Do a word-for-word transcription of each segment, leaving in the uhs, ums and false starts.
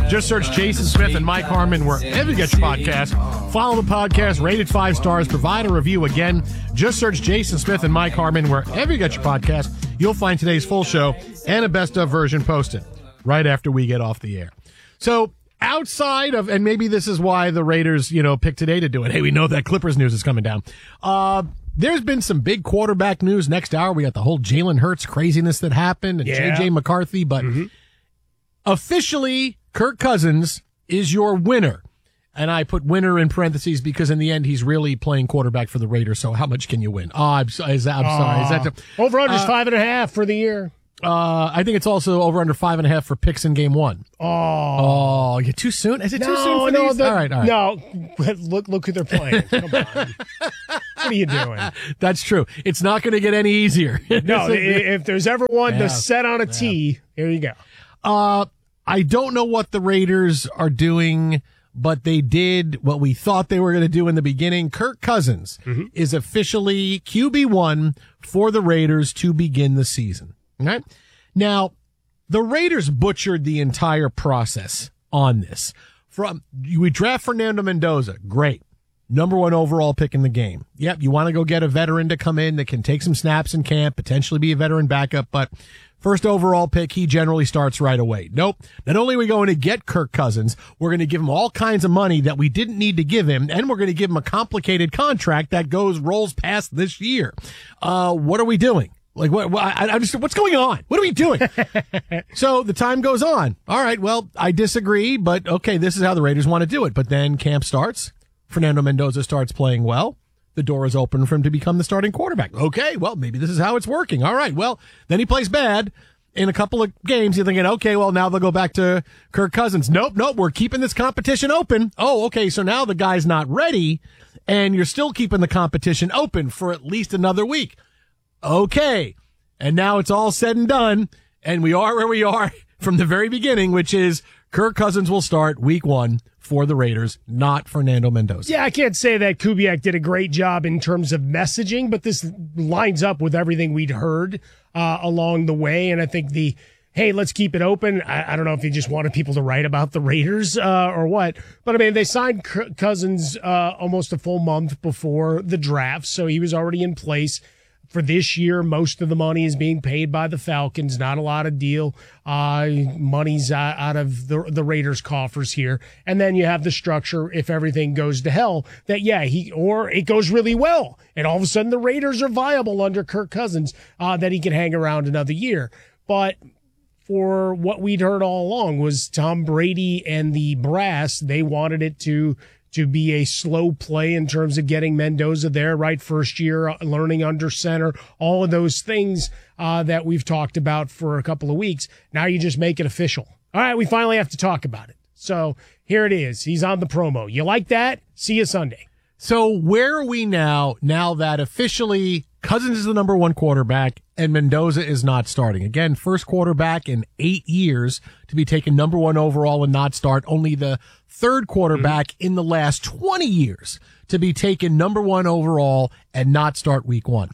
Just search Jason Smith and Mike Harmon wherever you get your podcast. Follow the podcast, rate it five stars, provide a review. Again, just search Jason Smith and Mike Harmon wherever you get your podcast. You'll find today's full show and a best of version posted right after we get off the air. So outside of, and maybe this is why the Raiders, you know, picked today to do it. Hey, we know that Clippers news is coming down. Uh, There's been some big quarterback news. Next hour, we got the whole Jalen Hurts craziness that happened and yeah. J J McCarthy. But mm-hmm. officially, Kirk Cousins is your winner. And I put winner in parentheses because in the end, he's really playing quarterback for the Raiders. So how much can you win? Oh, I'm, is, I'm sorry. Is that the, over under uh, five and a half for the year. Uh, I think it's also over under five and a half for picks in game one. Oh, oh, you too soon? Is it no, too soon for no, these? the, all right, all right. No, look, look who they're playing. Come on. What are you doing? That's true. It's not going to get any easier. No, if there's ever one yeah. to set on a tee, yeah. here you go. Uh, I don't know what the Raiders are doing, but they did what we thought they were going to do in the beginning. Kirk Cousins mm-hmm. is officially Q B one for the Raiders to begin the season. Okay? Now, the Raiders butchered the entire process on this. From we draft Fernando Mendoza, great. Number one overall pick in the game. Yep, you want to go get a veteran to come in that can take some snaps in camp, potentially be a veteran backup, but first overall pick, he generally starts right away. Nope. Not only are we going to get Kirk Cousins, we're going to give him all kinds of money that we didn't need to give him, and we're going to give him a complicated contract that goes, rolls past this year. Uh, what are we doing? Like, what, what I, I just, what's going on? What are we doing? So the time goes on. All right, well, I disagree, but okay, this is how the Raiders want to do it. But then camp starts. Fernando Mendoza starts playing well. The door is open for him to become the starting quarterback. Okay, well, maybe this is how it's working. All right, well, then he plays bad. In a couple of games, you're thinking, okay, well, now they'll go back to Kirk Cousins. Nope, nope, we're keeping this competition open. Oh, okay, so now the guy's not ready, and you're still keeping the competition open for at least another week. Okay, and now it's all said and done, and we are where we are from the very beginning, which is Kirk Cousins will start week one for the Raiders, not Fernando Mendoza. Yeah, I can't say that Kubiak did a great job in terms of messaging, but this lines up with everything we'd heard uh, along the way, and I think the, hey, let's keep it open, I, I don't know if he just wanted people to write about the Raiders uh, or what, but I mean, they signed Cousins uh, almost a full month before the draft, so he was already in place. For this year, most of the money is being paid by the Falcons. Not a lot of deal uh, money's uh, out of the the Raiders' coffers here. And then you have the structure if everything goes to hell that, yeah, he or it goes really well. And all of a sudden the Raiders are viable under Kirk Cousins uh, that he can hang around another year. But for what we'd heard all along was Tom Brady and the brass, they wanted it to to be a slow play in terms of getting Mendoza there, right? First year, learning under center, all of those things uh, that we've talked about for a couple of weeks. Now you just make it official. All right, we finally have to talk about it. So here it is. He's on the promo. You like that? See you Sunday. So where are we now, now that officially Cousins is the number one quarterback and Mendoza is not starting? Again, first quarterback in eight years to be taken number one overall and not start. Only the third quarterback mm-hmm. in the last twenty years to be taken number one overall and not start week one.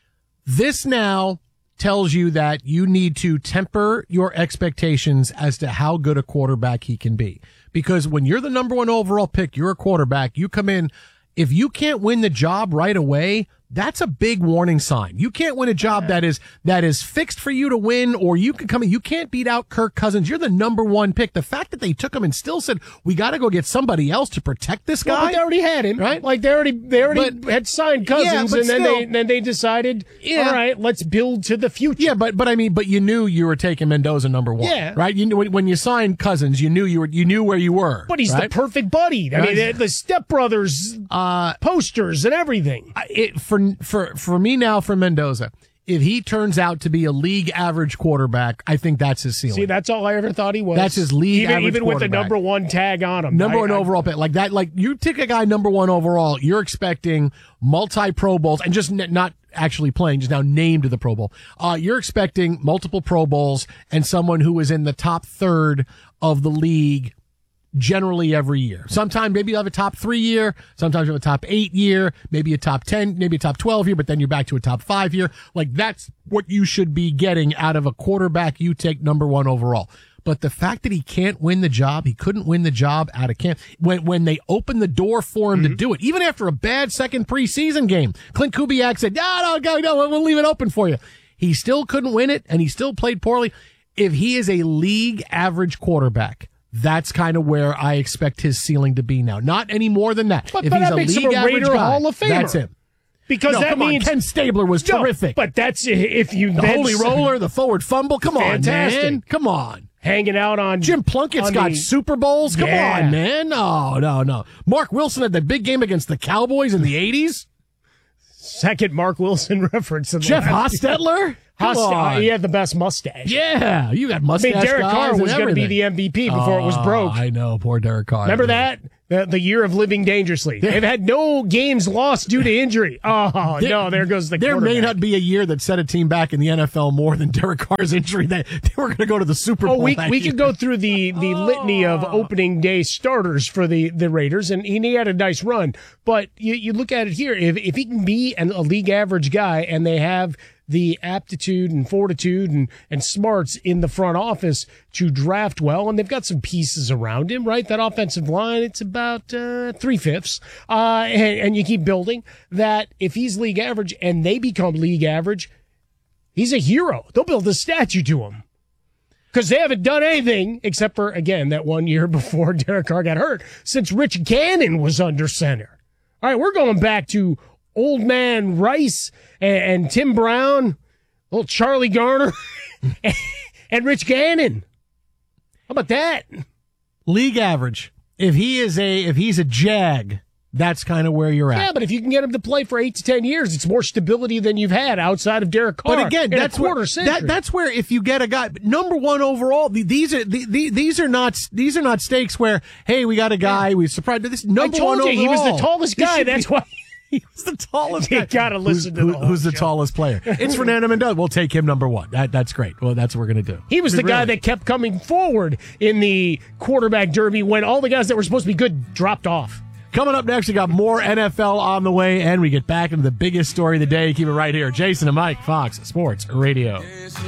This now tells you that you need to temper your expectations as to how good a quarterback he can be. Because when you're the number one overall pick, you're a quarterback, you come in, if you can't win the job right away, that's a big warning sign. You can't win a job that is that is fixed for you to win, or you can come in. You can't beat out Kirk Cousins. You're the number one pick. The fact that they took him and still said, we got to go get somebody else to protect this guy. Well, but they already had him, right? Like they already they already but, had signed Cousins, yeah, and still, then they then they decided, yeah. all right, let's build to the future. Yeah, but but I mean, but you knew you were taking Mendoza number one, yeah. right? You knew when, when you signed Cousins, you knew you were you knew where you were. But he's right? the perfect buddy. I right. mean, the, the Step Brothers uh, posters and everything. It, for for for me now, for Mendoza, if he turns out to be a league average quarterback, I think that's his ceiling. See, that's all I ever thought he was. That's his league even, average even with the number one tag on him. Number I, one I, overall pick. Like that, like you take a guy number one overall, you're expecting multi Pro Bowls and just n- not actually playing, just now named to the Pro Bowl. Uh, you're expecting multiple Pro Bowls and someone who is in the top third of the league generally every year. Sometimes maybe you have a top three year, sometimes you have a top eight year, maybe a top ten, maybe a top twelve year, but then you're back to a top five year. Like that's what you should be getting out of a quarterback you take number one overall. But the fact that he can't win the job, he couldn't win the job out of camp. When when they opened the door for him mm-hmm. to do it, even after a bad second preseason game, Clint Kubiak said, no, no, no, we'll leave it open for you. He still couldn't win it, and he still played poorly. If he is a league average quarterback, that's kind of where I expect his ceiling to be now. Not any more than that. But, if but he's that a makes league him a average Raider guy, Hall of Famer. That's him. Because no, that come means on. Ken Stabler was no, terrific. But that's if you the then, holy roller, the forward fumble. Come fantastic. on, man. Come on. Hanging out on Jim Plunkett's on got the, Super Bowls. Come yeah. on, man. No, no, no. Mark Wilson had the big game against the Cowboys in the eighties. Second Mark Wilson reference. In Jeff Hostetler. Host- uh, he had the best mustache. Yeah, you got mustache. I mean, Derek guys Carr was going to be the M V P before oh, it was broke. I know, poor Derek Carr. Remember that? The, the year of living dangerously. They've had no games lost due to injury. Oh, there, no, there goes the There may not be a year that set a team back in the N F L more than Derek Carr's injury. That they were going to go to the Super Bowl. Oh, we that we year. could go through the, the oh. litany of opening day starters for the, the Raiders, and he had a nice run. But you, you look at it here, if if he can be an, a league average guy, and they have the aptitude and fortitude and, and smarts in the front office to draft well, and they've got some pieces around him, right? That offensive line, it's about uh, three-fifths, uh, and, and you keep building that. If he's league average and they become league average, he's a hero. They'll build a statue to him because they haven't done anything except for, again, that one year before Derek Carr got hurt since Rich Gannon was under center. All right, we're going back to Old Man Rice and, and Tim Brown, little Charlie Garner, and, and Rich Gannon. How about that? League average. If he is a, if he's a Jag, that's kind of where you're at. Yeah, but if you can get him to play for eight to ten years, it's more stability than you've had outside of Derek Carr. But again, that's a quarter where, century. That, that's where if you get a guy number one overall, these are the, the, these are not these are not stakes where hey we got a guy we surprised. This number I told one you, overall. He was the tallest guy. That's be, why. He was the tallest You guy. gotta listen who's, to the who, whole Who's the show. tallest player? It's Fernando Mendoza. We'll take him number one. That, that's great. Well, that's what we're going to do. He was I mean, the guy really. that kept coming forward in the quarterback derby when all the guys that were supposed to be good dropped off. Coming up next, we got more N F L on the way, and we get back into the biggest story of the day. Keep it right here. Jason and Mike, Fox Sports Radio.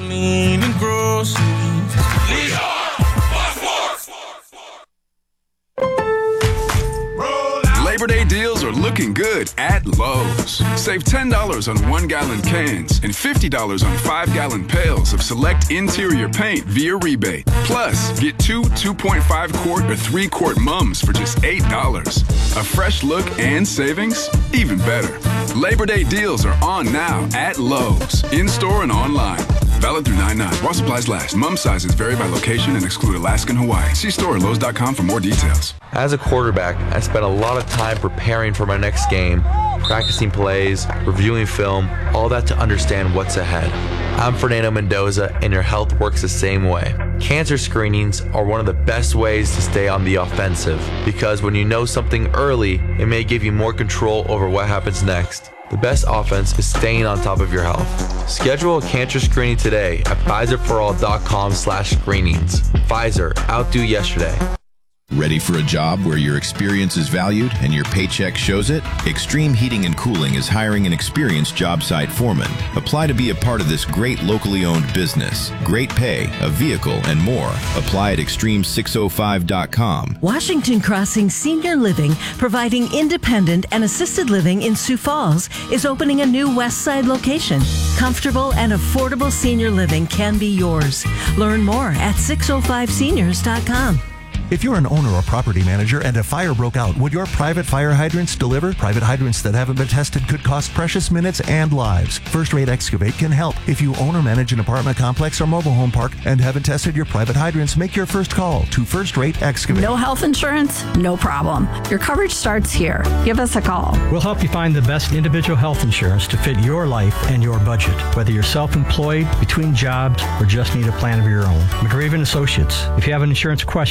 Labor Day deals are looking good at Lowe's. Save ten dollars on one-gallon cans and fifty dollars on five-gallon pails of select interior paint via rebate. Plus, get two two point five quart or three quart mums for just eight dollars. A fresh look and savings? Even better. Labor Day deals are on now at Lowe's, in-store and online. Valid through nine nine. While supplies last. Mum sizes vary by location and exclude Alaska and Hawaii. See store at Lowe's dot com for more details. As a quarterback, I spent a lot of time preparing for my next game, practicing plays, reviewing film, all that to understand what's ahead. I'm Fernando Mendoza, and your health works the same way. Cancer screenings are one of the best ways to stay on the offensive, because when you know something early, it may give you more control over what happens next. The best offense is staying on top of your health. Schedule a cancer screening today at Pfizer for all dot com slash screenings. Pfizer, outdo yesterday. Ready for a job where your experience is valued and your paycheck shows it? Extreme Heating and Cooling is hiring an experienced job site foreman. Apply to be a part of this great locally owned business. Great pay, a vehicle, and more. Apply at extreme six oh five dot com. Washington Crossing Senior Living, providing independent and assisted living in Sioux Falls, is opening a new West Side location. Comfortable and affordable senior living can be yours. Learn more at six oh five seniors dot com. If you're an owner or property manager and a fire broke out, would your private fire hydrants deliver? Private hydrants that haven't been tested could cost precious minutes and lives. First Rate Excavate can help. If you own or manage an apartment complex or mobile home park and haven't tested your private hydrants, make your first call to First Rate Excavate. No health insurance? No problem. Your coverage starts here. Give us a call. We'll help you find the best individual health insurance to fit your life and your budget, whether you're self-employed, between jobs, or just need a plan of your own. McRaven Associates. If you have an insurance question,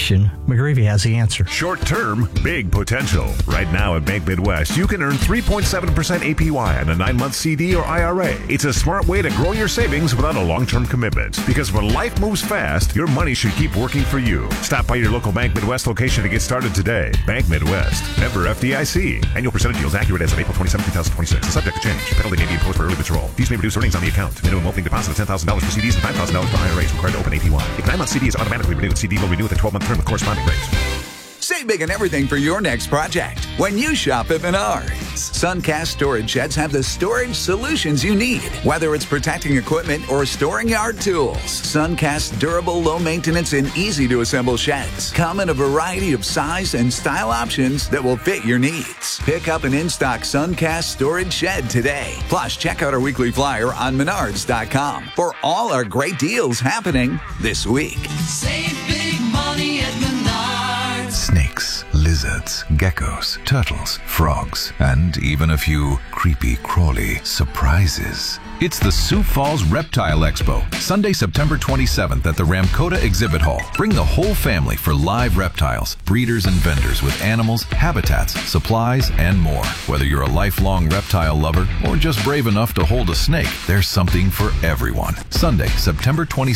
McGreevy has the answer. Short term, big potential. Right now at Bank Midwest, you can earn three point seven percent A P Y on a nine-month C D or I R A. It's a smart way to grow your savings without a long-term commitment. Because when life moves fast, your money should keep working for you. Stop by your local Bank Midwest location to get started today. Bank Midwest, member F D I C. Annual percentage yields accurate as of April twenty-seventh, twenty twenty-six. Subject to change. Penalty may be imposed for early withdrawal. Fees may reduce earnings on the account. Minimum opening deposit of ten thousand dollars for C Ds and five thousand dollars for I R As required to open A P Y. If nine-month C D is automatically renewed, C D will renew with a twelve-month term with corresponding rates. Save big on everything for your next project when you shop at Menards. Suncast Storage Sheds have the storage solutions you need, whether it's protecting equipment or storing yard tools. Suncast's durable, low-maintenance, and easy-to-assemble sheds come in a variety of size and style options that will fit your needs. Pick up an in-stock Suncast Storage Shed today. Plus, check out our weekly flyer on menards dot com for all our great deals happening this week. Save big money at Menards. Snakes, lizards, geckos, turtles, frogs, and even a few creepy crawly surprises. It's the Sioux Falls Reptile Expo, Sunday, September twenty-seventh at the Ramkota Exhibit Hall. Bring the whole family for live reptiles, breeders and vendors with animals, habitats, supplies, and more. Whether you're a lifelong reptile lover or just brave enough to hold a snake, there's something for everyone. Sunday, September twenty-seventh.